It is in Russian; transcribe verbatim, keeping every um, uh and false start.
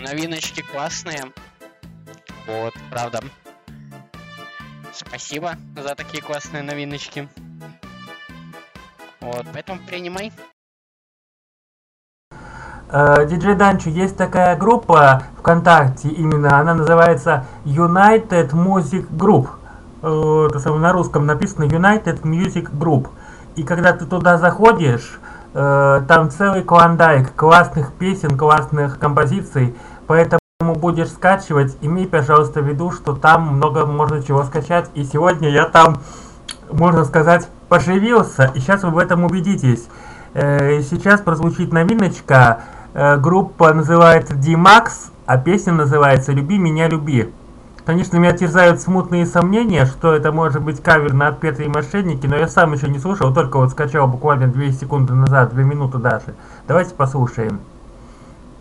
Новиночки классные. Вот, правда. Спасибо за такие классные новиночки. Вот, поэтому принимай. Диджей Данчо, есть такая группа ВКонтакте, именно она называется United Music Group. Э, Это самое, на русском написано United Music Group. И когда ты туда заходишь, э, там целый клондайк классных песен, классных композиций, поэтому будешь скачивать, имей, пожалуйста, в виду, что там много можно чего скачать. И сегодня я там, можно сказать, поживился, и сейчас вы в этом убедитесь. Э, Сейчас прозвучит новиночка. Э, Группа называется D-Max, а песня называется «Люби меня, люби». Конечно, меня терзают смутные сомнения, что это может быть кавер на «Отпетые мошенники», но я сам еще не слушал, только вот скачал буквально две секунды назад, две минуты даже. Давайте послушаем.